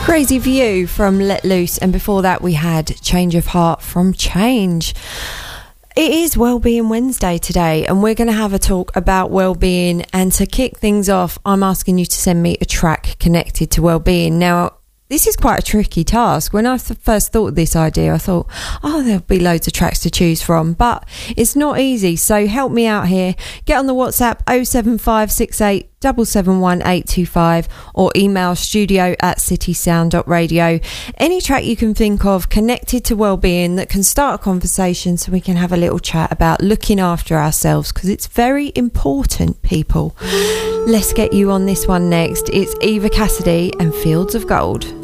Crazy View from Let Loose, and before that we had Change of Heart from Change. It is Wellbeing Wednesday today, and we're going to have a talk about well-being. And to kick things off, I'm asking you to send me a track connected to well-being. Now, this is quite a tricky task. When I first thought of this idea, I thought, there'll be loads of tracks to choose from, but it's not easy. So help me out here. Get on the WhatsApp 07568 771 825 or email studio@citysound.radio. Any track you can think of connected to well-being that can start a conversation so we can have a little chat about looking after ourselves, because it's very important, people. Let's get you on this one next. It's Eva Cassidy and Fields of Gold.